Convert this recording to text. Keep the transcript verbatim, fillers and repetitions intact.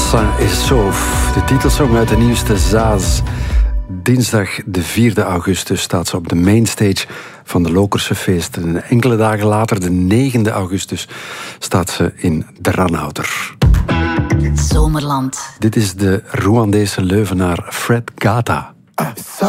Saint et Sauf, de titelsong uit de nieuwste Zaaz. Dinsdag de vierde augustus staat ze op de mainstage van de Lokerse feesten. En enkele dagen later, de negende augustus, staat ze in Dranouter. Zomerland. Dit is de Rwandese Leuvenaar Fred Gata.